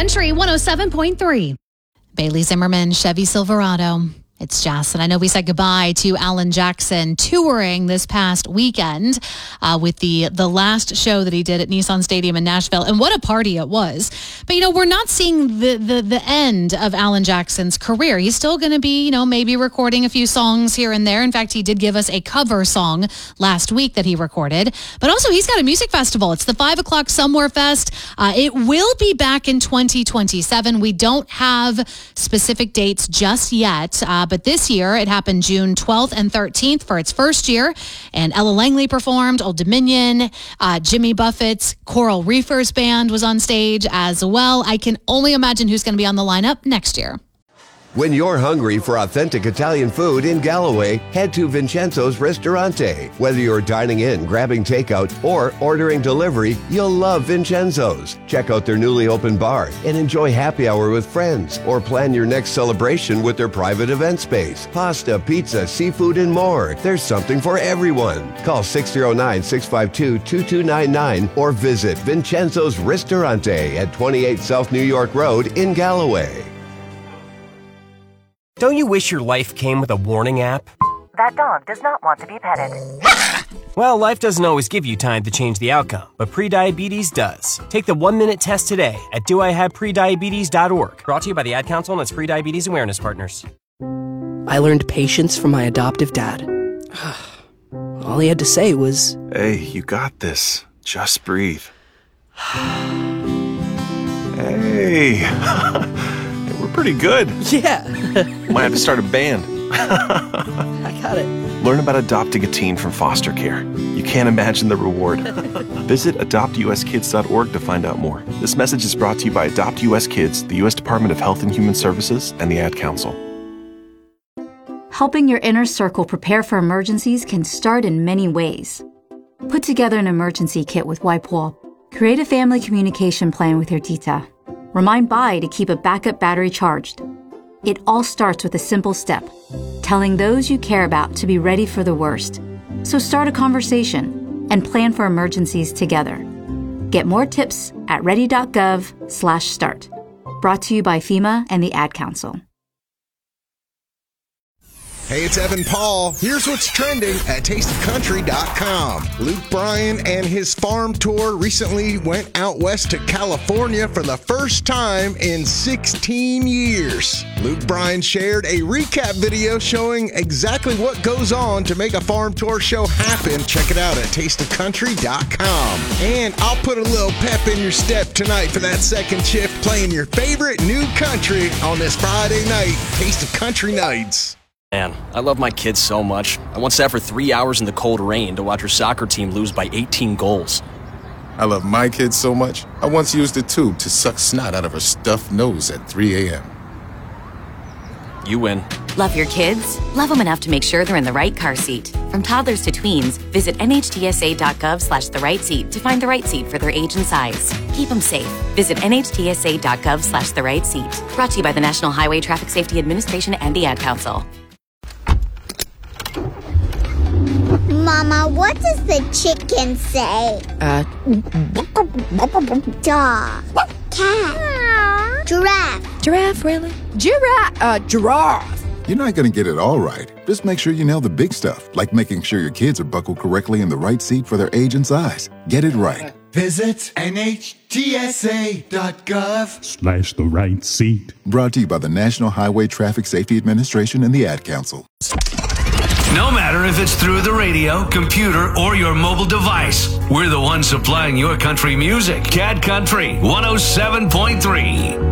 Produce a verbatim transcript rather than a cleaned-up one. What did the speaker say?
Country one oh seven point three. Bailey Zimmerman, Chevy Silverado. It's Jess, and I know we said goodbye to Alan Jackson touring this past weekend uh, with the the last show that he did at Nissan Stadium in Nashville, and what a party it was. But, you know, we're not seeing the the, the end of Alan Jackson's career. He's still going to be, you know, maybe recording a few songs here and there. In fact, he did give us a cover song last week that he recorded. But also, he's got a music festival. It's the five o'clock Somewhere Fest. Uh, it will be back in twenty twenty-seven. We don't have specific dates just yet, uh, but this year it happened June twelfth and thirteenth for its first year. And Ella Langley performed, Old Dominion, uh, Jimmy Buffett's Coral Reefers Band was on stage as well. I can only imagine who's going to be on the lineup next year. When you're hungry for authentic Italian food in Galloway, head to Vincenzo's Ristorante. Whether you're dining in, grabbing takeout, or ordering delivery, you'll love Vincenzo's. Check out their newly opened bar and enjoy happy hour with friends, or plan your next celebration with their private event space. Pasta, pizza, seafood, and more. There's something for everyone. Call six oh nine, six five two, two two nine nine or visit Vincenzo's Ristorante at twenty-eight South New York Road in Galloway. Don't you wish your life came with a warning app? That dog does not want to be petted. Well, life doesn't always give you time to change the outcome, but prediabetes does. Take the one-minute test today at do I have prediabetes dot org. Brought to you by the Ad Council and its Prediabetes Awareness Partners. I learned patience from my adoptive dad. All he had to say was, "Hey, you got this. Just breathe." Hey, we're pretty good. Yeah. Might have to start a band. I got it. Learn about adopting a teen from foster care. You can't imagine the reward. Visit adopt u s kids dot org to find out more. This message is brought to you by Adopt U S Kids, the U S Department of Health and Human Services, and the Ad Council. Helping your inner circle prepare for emergencies can start in many ways. Put together an emergency kit with WIPEWALL. Create a family communication plan with your tita. Remind Bai to keep a backup battery charged. It all starts with a simple step, telling those you care about to be ready for the worst. So start a conversation and plan for emergencies together. Get more tips at ready dot gov slash start. Brought to you by FEMA and the Ad Council. Hey, it's Evan Paul. Here's what's trending at taste of country dot com. Luke Bryan and his farm tour recently went out west to California for the first time in sixteen years. Luke Bryan shared a recap video showing exactly what goes on to make a farm tour show happen. Check it out at taste of country dot com. And I'll put a little pep in your step tonight for that second shift, playing your favorite new country on this Friday night, Taste of Country Nights. Man, I love my kids so much. I once sat for three hours in the cold rain to watch her soccer team lose by eighteen goals. I love my kids so much, I once used a tube to suck snot out of her stuffed nose at three a.m. You win. Love your kids? Love them enough to make sure they're in the right car seat. From toddlers to tweens, visit N H T S A dot gov slash the right seat to find the right seat for their age and size. Keep them safe. Visit N H T S A dot gov slash the right seat. Brought to you by the National Highway Traffic Safety Administration and the Ad Council. Mama, what does the chicken say? Uh, Dog. Cat. Giraffe. Giraffe, really? Giraffe. Uh, giraffe. You're not going to get it all right. Just make sure you nail the big stuff, like making sure your kids are buckled correctly in the right seat for their age and size. Get it right. Visit N H T S A dot gov slash the right seat. Brought to you by the National Highway Traffic Safety Administration and the Ad Council. No matter if it's through the radio, computer, or your mobile device, we're the ones supplying your country music. Cat Country one oh seven point three.